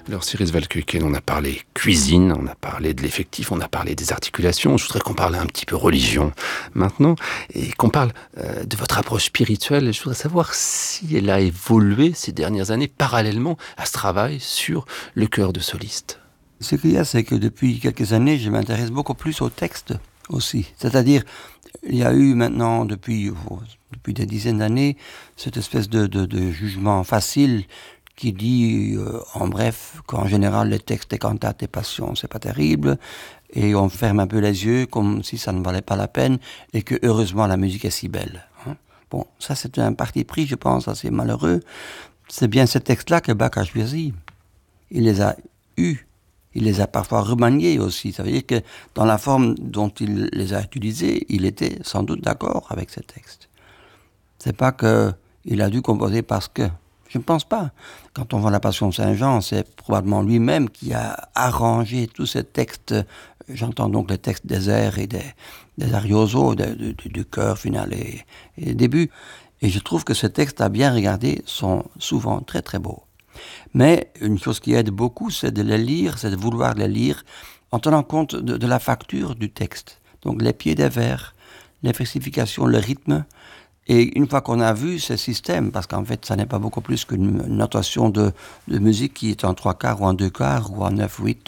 Alors Cyrus Valkuyken, on a parlé cuisine, on a parlé de l'effectif, on a parlé des articulations. Je voudrais qu'on parle un petit peu religion maintenant et qu'on parle de votre approche spirituelle. Je voudrais savoir si elle a évolué ces dernières années parallèlement à ce travail sur le chœur de soliste. Ce qu'il y a, c'est que depuis quelques années, je m'intéresse beaucoup plus au texte aussi. C'est-à-dire, il y a eu maintenant, depuis des dizaines d'années, cette espèce de jugement facile qui dit, en bref, qu'en général, les textes des cantates et passions, c'est pas terrible, et on ferme un peu les yeux comme si ça ne valait pas la peine, et que heureusement la musique est si belle. Hein. Bon, ça c'est un parti pris, je pense, assez malheureux. C'est bien ces textes-là que Bach a choisi. Il les a eus. Il les a parfois remaniés aussi. Ça veut dire que dans la forme dont il les a utilisés, il était sans doute d'accord avec ces textes. C'est pas qu'il a dû composer parce que. Je ne pense pas. Quand on voit la Passion de Saint-Jean, c'est probablement lui-même qui a arrangé tous ces textes. J'entends donc les textes des airs et des ariosos, du chœur final et début. Et je trouve que ces textes, à bien regarder, sont souvent très très beaux. Mais une chose qui aide beaucoup, c'est de les lire, c'est de vouloir les lire en tenant compte de la facture du texte. Donc les pieds des vers, les versifications, le rythme. Et une fois qu'on a vu ce système, parce qu'en fait, ça n'est pas beaucoup plus qu'une notation de musique qui est en 3/4 ou en 2/4 ou en 9/8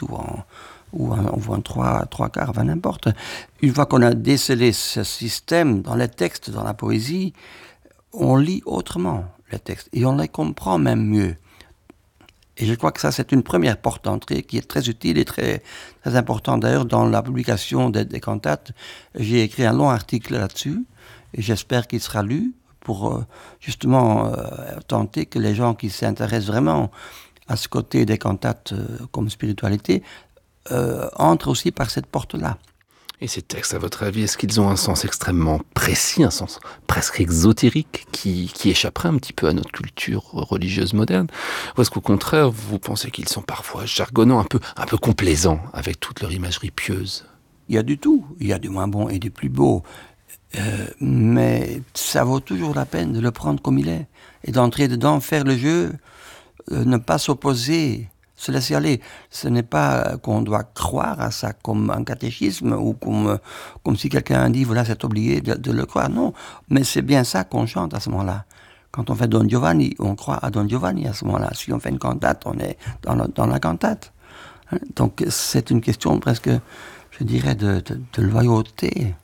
ou en 3/4, enfin n'importe. Une fois qu'on a décelé ce système dans les textes, dans la poésie, on lit autrement les textes et on les comprend même mieux. Et je crois que ça, c'est une première porte d'entrée qui est très utile et très, très importante. D'ailleurs, dans la publication des cantates, j'ai écrit un long article là-dessus. Et j'espère qu'il sera lu pour justement tenter que les gens qui s'intéressent vraiment à ce côté des cantates comme spiritualité entrent aussi par cette porte-là. Et ces textes, à votre avis, est-ce qu'ils ont un sens extrêmement précis, un sens presque exotérique qui échapperait un petit peu à notre culture religieuse moderne? Ou est-ce qu'au contraire, vous pensez qu'ils sont parfois jargonnants, un peu complaisants avec toute leur imagerie pieuse? Il y a du tout. Il y a du moins bon et du plus beau. Mais ça vaut toujours la peine de le prendre comme il est et d'entrer dedans, faire le jeu, ne pas s'opposer, se laisser aller. Ce n'est pas qu'on doit croire à ça comme un catéchisme ou comme si quelqu'un dit voilà c'est obligé de le croire. Non, mais c'est bien ça qu'on chante à ce moment-là. Quand on fait Don Giovanni, on croit à Don Giovanni à ce moment-là. Si on fait une cantate, on est dans la cantate. Hein? Donc c'est une question presque, je dirais, de loyauté.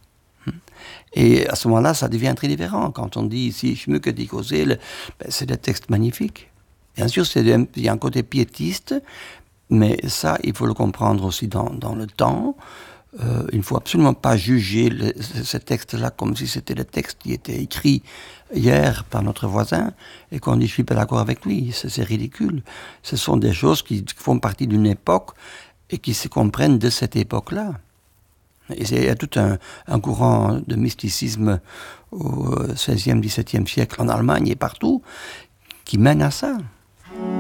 Et à ce moment-là, ça devient très différent. Quand on dit ici, schmücke dich, o Seele, c'est des textes magnifiques. Bien sûr, il y a un côté piétiste, mais ça, il faut le comprendre aussi dans le temps. Il ne faut absolument pas juger ces textes-là comme si c'était des textes qui étaient écrits hier par notre voisin et qu'on dit je ne suis pas d'accord avec lui. C'est ridicule. Ce sont des choses qui font partie d'une époque et qui se comprennent de cette époque-là. Et il y a tout un courant de mysticisme au XVIe, XVIIe siècle en Allemagne et partout qui mène à ça.